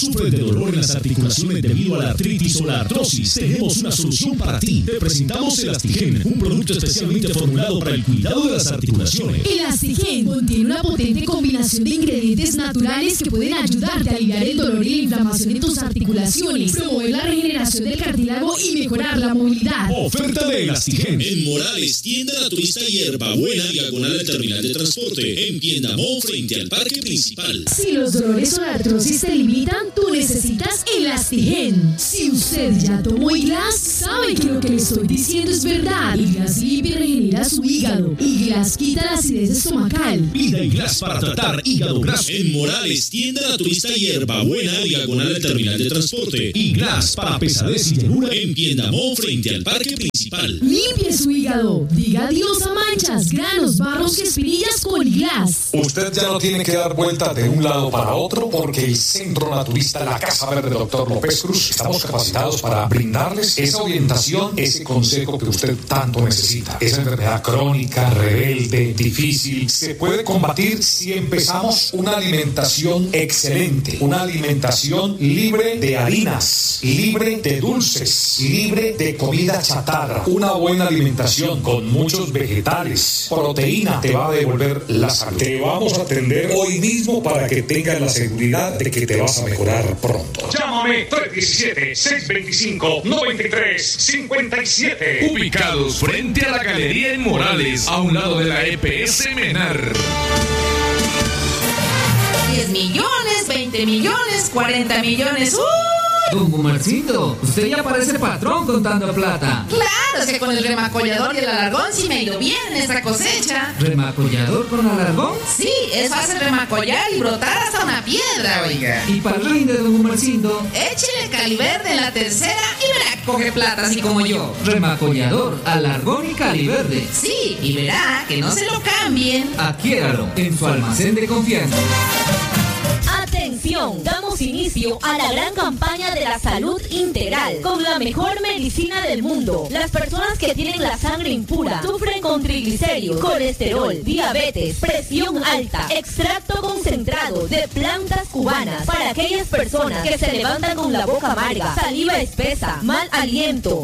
¿Sufres de dolor en las articulaciones debido a la artritis o la artrosis? Tenemos una solución para ti. Te presentamos Elastigen, un producto especialmente formulado para el cuidado de las articulaciones. Elastigen contiene una potente combinación de ingredientes naturales que pueden ayudarte a aliviar el dolor y la inflamación en tus articulaciones, promover la regeneración del cartílago y mejorar la movilidad. Oferta de Elastigen. En Morales, tienda naturista Hierbabuena, diagonal al terminal de transporte. En Piendamó, frente al parque principal. Si los dolores o la artrosis te limitan, tú necesitas Elastigen. Si usted ya tomó Iglas, sabe que lo que le estoy diciendo es verdad. Iglas limpia y regenera su hígado. Iglas quita la acidez estomacal. Pida Iglas para tratar hígado graso. En Morales, tienda naturista Hierbabuena, diagonal al terminal de transporte. Iglas para pesadez y llenura. En Piendamó, frente al parque principal. Limpie su hígado. Diga adiós a manchas, granos, barros y espinillas con Iglas. Usted ya no tiene que dar vuelta de un lado para otro porque el Centro Naturista La Casa Verde Dr. López Cruz estamos capacitados para brindarles esa orientación, ese consejo que usted tanto necesita. Esa enfermedad crónica, rebelde, difícil, se puede combatir si empezamos una alimentación excelente, una alimentación libre de harinas, libre de dulces, libre de comida chatarra, una buena alimentación con muchos vegetales, proteína te va a devolver la salud. Te vamos a atender hoy mismo para que tengas la seguridad de que te vas a mejorar pronto. Llámame 317-625-9357. Ubicados frente a la galería en Morales, a un lado de la EPS Menar. 10 millones, 20 millones, 40 millones. Don Gumarcito, usted ya parece patrón contando plata. Claro, es que con el remacollador y el alargón sí me ha ido bien en esta cosecha. ¿Remacollador con alargón? Sí, es fácil remacollar y brotar hasta una piedra, oiga. ¿Y para el rinde, don Gumarcito? Échele caliverde en la tercera y verá, coge plata así como yo. Remacollador, alargón y caliverde. Sí, y verá que no se lo cambien. Adquiéralo en su almacén de confianza. Atención, damos inicio a la gran campaña de la salud integral con la mejor medicina del mundo. Las personas que tienen la sangre impura sufren con triglicéridos, colesterol, diabetes, presión alta, extracto concentrado de plantas cubanas. Para aquellas personas que se levantan con la boca amarga, saliva espesa, mal aliento,